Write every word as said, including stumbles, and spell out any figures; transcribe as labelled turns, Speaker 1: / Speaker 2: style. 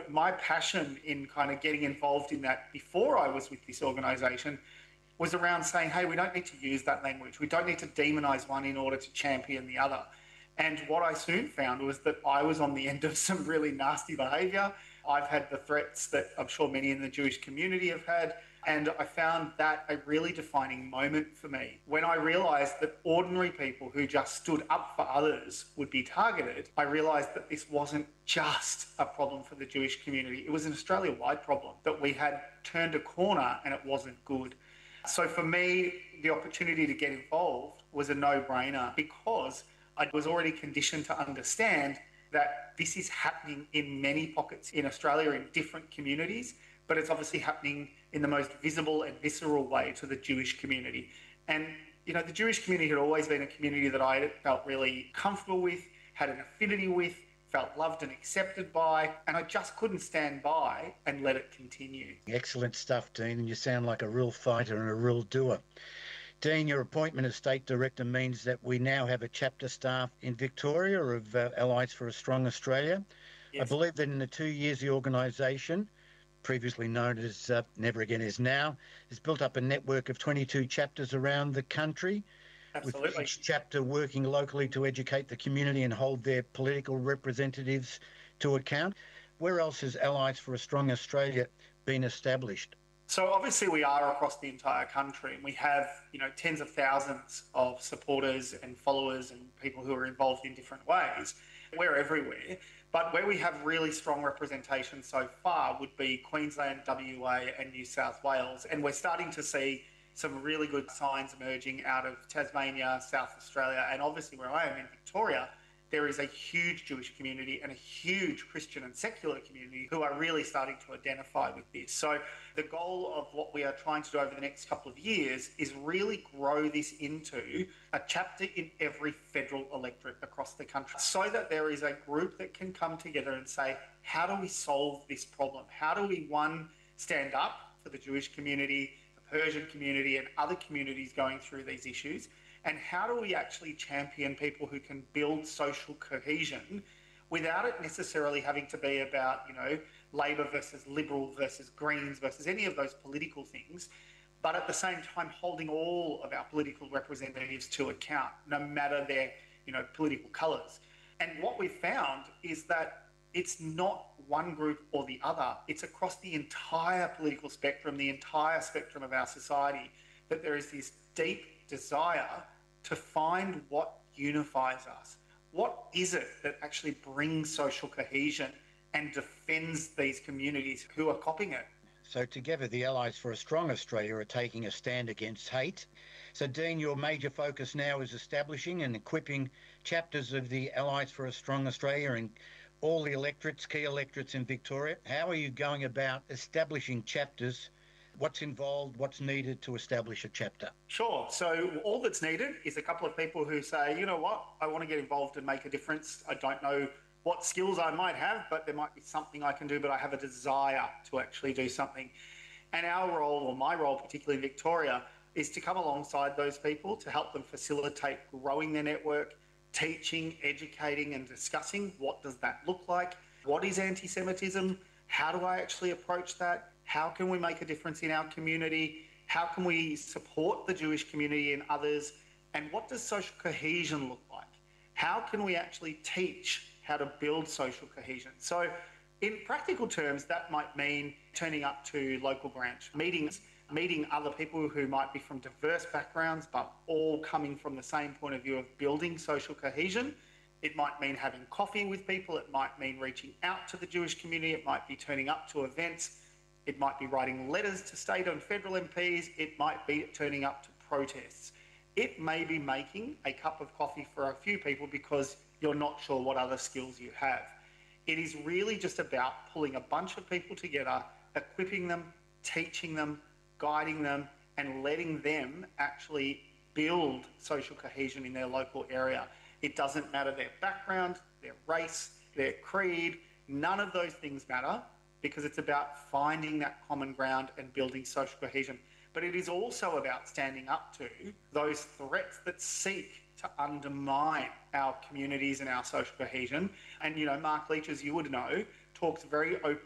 Speaker 1: my passion in kind of getting involved in that before I was with this organisation was around saying, hey, we don't need to use that language. We don't need to demonise one in order to champion the other. And what I soon found was that I was on the end of some really nasty behaviour. I've had the threats that I'm sure many in the Jewish community have had. And I found that a really defining moment for me. When I realised that ordinary people who just stood up for others would be targeted, I realised that this wasn't just a problem for the Jewish community. It was an Australia-wide problem, that we had turned a corner and it wasn't good. So for me, the opportunity to get involved was a no-brainer because I was already conditioned to understand that this is happening in many pockets in Australia in different communities, but it's obviously happening in the most visible and visceral way to the Jewish community. And, you know, the Jewish community had always been a community that I felt really comfortable with, had an affinity with, felt loved and accepted by, and I just couldn't stand by and let it continue.
Speaker 2: Excellent stuff, Dean, and you sound like a real fighter and a real doer. Dean, your appointment as State Director means that we now have a chapter staff in Victoria of uh, Allies for a Strong Australia. Yes. I believe that in the two years the organisation, previously known as uh, Never Again Is Now, has built up a network of twenty-two chapters around the country.
Speaker 1: Absolutely.
Speaker 2: With each chapter working locally to educate the community and hold their political representatives to account. Where else has Allies for a Strong Australia been established?
Speaker 1: So obviously we are across the entire country, and we have, you know, tens of thousands of supporters and followers and people who are involved in different ways. We're everywhere, but where we have really strong representation so far would be Queensland, W A and New South Wales, and we're starting to see some really good signs emerging out of Tasmania, South Australia, and obviously where I am in Victoria, there is a huge Jewish community and a huge Christian and secular community who are really starting to identify with this. So the goal of what we are trying to do over the next couple of years is really grow this into a chapter in every federal electorate across the country, so that there is a group that can come together and say, how do we solve this problem? How do we, one, stand up for the Jewish community, the Persian community and other communities going through these issues? And how do we actually champion people who can build social cohesion without it necessarily having to be about, you know, Labor versus Liberal versus Greens versus any of those political things, but at the same time holding all of our political representatives to account, no matter their, you know, political colours. And what we've found is that it's not one group or the other. It's across the entire political spectrum, the entire spectrum of our society, that there is this deep desire to find what unifies us. What is it that actually brings social cohesion and defends these communities who are copying it?
Speaker 2: So together the Allies for a Strong Australia are taking a stand against hate. So Dean, your major focus now is establishing and equipping chapters of the Allies for a Strong Australia in all the electorates, key electorates in Victoria. How are you going about establishing chapters? What's involved, what's needed to establish a chapter?
Speaker 1: Sure. So all that's needed is a couple of people who say, you know what, I want to get involved and make a difference. I don't know what skills I might have, but there might be something I can do, but I have a desire to actually do something. And our role, or my role, particularly in Victoria, is to come alongside those people to help them facilitate growing their network, teaching, educating and discussing what does that look like, what is anti-Semitism, how do I actually approach that, how can we make a difference in our community, how can we support the Jewish community and others, and what does social cohesion look like? How can we actually teach how to build social cohesion? So in practical terms, that might mean turning up to local branch meetings, meeting other people who might be from diverse backgrounds, but all coming from the same point of view of building social cohesion. It might mean having coffee with people. It might mean reaching out to the Jewish community. It might be turning up to events. It might be writing letters to state and federal M Ps. It might be turning up to protests. It may be making a cup of coffee for a few people because you're not sure what other skills you have. It is really just about pulling a bunch of people together, equipping them, teaching them, guiding them, and letting them actually build social cohesion in their local area. It doesn't matter their background, their race, their creed, none of those things matter, because it's about finding that common ground and building social cohesion. But it is also about standing up to those threats that seek to undermine our communities and our social cohesion. And, you know, Mark Leach, as you would know, talks very openly